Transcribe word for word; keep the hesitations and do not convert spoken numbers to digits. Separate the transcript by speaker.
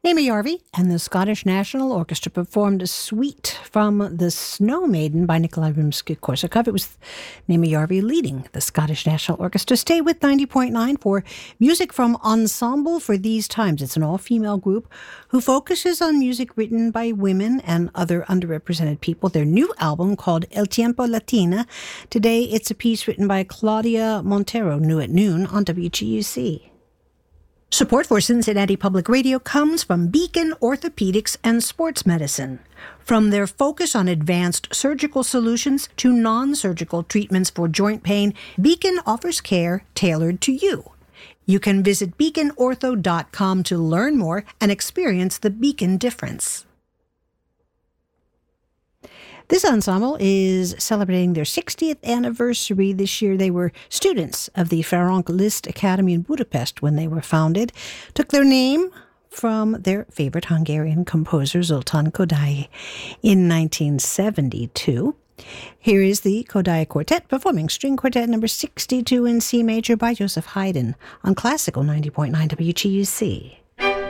Speaker 1: Naomi Jarvi and the Scottish National Orchestra performed a suite from The Snow Maiden by Nikolai Rimsky-Korsakov. It was Naomi Jarvi leading the Scottish National Orchestra. Stay with ninety point nine for music from Ensemble for These Times. It's an all-female group who focuses on music written by women and other underrepresented people. Their new album, called El Tiempo Latina. Today, it's a piece written by Claudia Montero, new at noon on W G U C. Support for Cincinnati Public Radio comes from Beacon Orthopedics and Sports Medicine. From their focus on advanced surgical solutions to non-surgical treatments for joint pain, Beacon offers care tailored to you. You can visit beacon ortho dot com to learn more and experience the Beacon difference. This ensemble is celebrating their sixtieth anniversary this year. They were students of the Ferenc Liszt Academy in Budapest when they were founded. Took their name from their favorite Hungarian composer, Zoltan Kodály, in nineteen seventy-two. Here is the Kodály Quartet performing String Quartet number sixty-two in C major by Joseph Haydn on Classical ninety point nine W G U C.